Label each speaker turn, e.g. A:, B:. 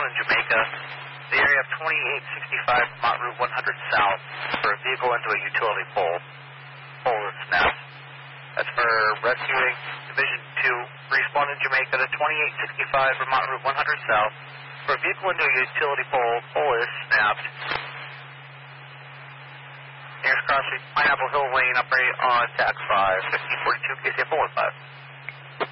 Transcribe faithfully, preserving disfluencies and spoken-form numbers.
A: in Jamaica, the area of twenty-eight sixty-five Vermont Route one hundred South for a vehicle into a utility pole. Pole that snapped. That's for rescuing Division two. Respawn in Jamaica to twenty-eight sixty-five Vermont Route one hundred South for a vehicle into a utility pole. Pole is snapped. Nearest crossing Pineapple Hill Lane, operate on T A C five, fifteen forty-two, K C F one one five.